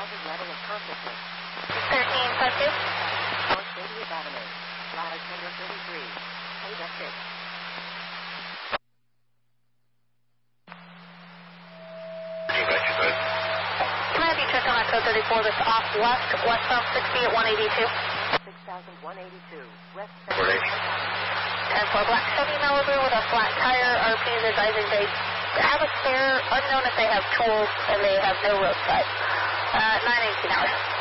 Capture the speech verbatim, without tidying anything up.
Deposit level of consciousness. thirteen five two. North thirtieth Avenue. Flight number thirty-three. Pay that's it. Command, you checked on our code thirty-four. This off west, westbound sixty at one eighty-two. six thousand one eighty-two. West ten four Black Chevy Malibu with a flat tire. R P is advising they have a spare, unknown if they have tools, and they have no roadside. Uh, nine eighteen hours.